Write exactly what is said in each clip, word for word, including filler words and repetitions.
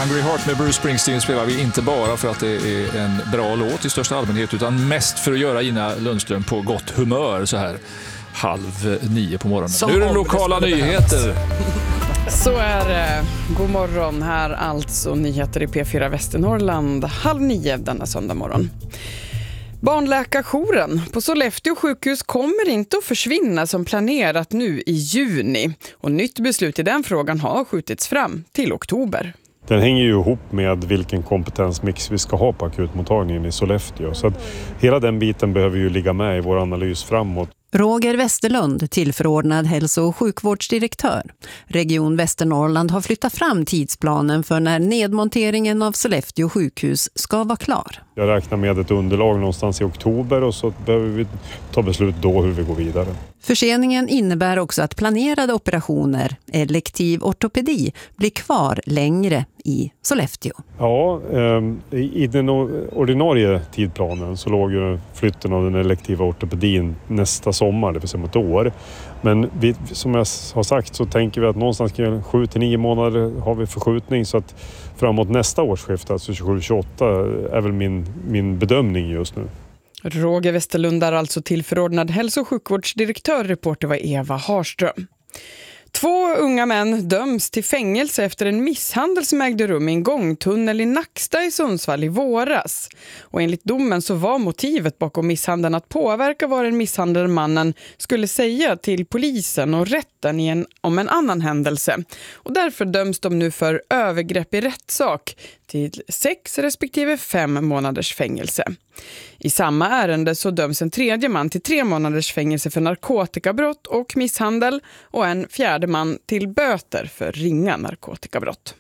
Hungry Heart med Bruce Springsteen spelar vi inte bara för att det är en bra låt i största allmänhet, utan mest för att göra Ina Lundström på gott humör så här halv nio på morgonen. Som nu är det lokala det nyheter. Så är det. God morgon, här alltså nyheter i P fyra Västernorrland halv nio denna söndag morgon. Barnläkarjouren på Sollefteå sjukhus kommer inte att försvinna som planerat nu i juni. Och nytt beslut i den frågan har skjutits fram till oktober. Den hänger ju ihop med vilken kompetensmix vi ska ha på akutmottagningen i Sollefteå. Så att hela den biten behöver ju ligga med i vår analys framåt. Roger Westerlund, tillförordnad hälso- och sjukvårdsdirektör. Region Västernorrland har flyttat fram tidsplanen för när nedmonteringen av Sollefteå sjukhus ska vara klar. Jag räknar med ett underlag någonstans i oktober och så behöver vi ta beslut då hur vi går vidare. Förseningen innebär också att planerade operationer, elektiv ortopedi, blir kvar längre i Sollefteå. Ja, eh, i den ordinarie tidplanen så låg ju flytten av den elektiva ortopedin nästa sommar, det vill säga ett år. Men vi, som jag har sagt så tänker vi att någonstans kring sju till nio månader har vi förskjutning, så att framåt nästa årsskifte, alltså tjugosju tjugoåtta, är väl min, min bedömning just nu. Roger Westerlund är alltså tillförordnad hälso- och sjukvårdsdirektör. Reporter var Eva Harström. Två unga män döms till fängelse efter en misshandel som ägde rum i en gångtunnel i Nacksta i Sundsvall i våras. Och enligt domen så var motivet bakom misshandeln att påverka vad den misshandlade mannen skulle säga till polisen och rätten i en, om en annan händelse. Och därför döms de nu för övergrepp i rättssak till sex respektive fem månaders fängelse. I samma ärende så döms en tredje man till tre månaders fängelse för narkotikabrott och misshandel och en fjärde man till böter för ringa narkotikabrott.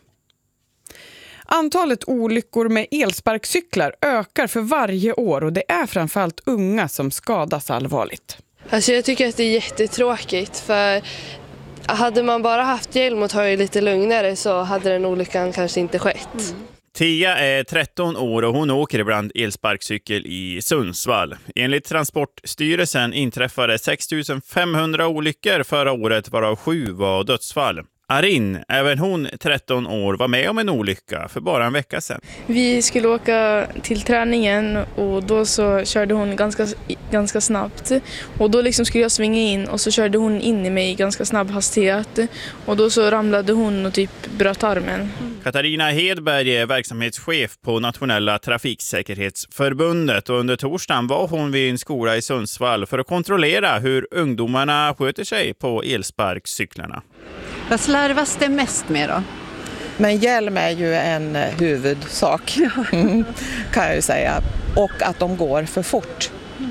Antalet olyckor med elsparkcyklar ökar för varje år och det är framförallt unga som skadas allvarligt. Alltså jag tycker att det är jättetråkigt, för hade man bara haft hjälm och tagit lite lugnare så hade den olyckan kanske inte skett. Mm. Tia är tretton år och hon åker ibland elsparkcykel i Sundsvall. Enligt Transportstyrelsen inträffade sex tusen femhundra olyckor förra året, varav sju var dödsfall. Arin, även hon tretton år, var med om en olycka för bara en vecka sedan. Vi skulle åka till träningen och då så körde hon ganska, ganska snabbt. Och då liksom skulle jag svänga in och så körde hon in i mig i ganska snabb hastighet. Och då så ramlade hon och typ bröt armen. Katarina Hedberg är verksamhetschef på Nationella trafiksäkerhetsförbundet och under torsdagen var hon vid en skola i Sundsvall för att kontrollera hur ungdomarna sköter sig på elsparkcyklarna. Vad slarvas det mest med då? Men hjälm är ju en huvudsak, kan jag ju säga. Och att de går för fort.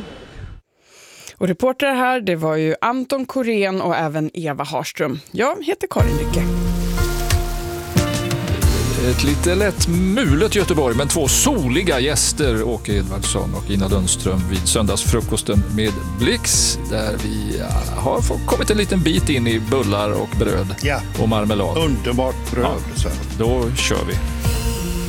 Och reporter här, det var ju Anton Korén och även Eva Harström. Jag heter Karin Lycke. Ett lite lätt mulet Göteborg, men två soliga gäster, Åke Edvardsson och Ina Lundström, vid söndagsfrukosten med Blix, där vi har kommit en liten bit in i bullar och bröd, ja, och marmelad. Underbart bröd. Ja, då kör vi.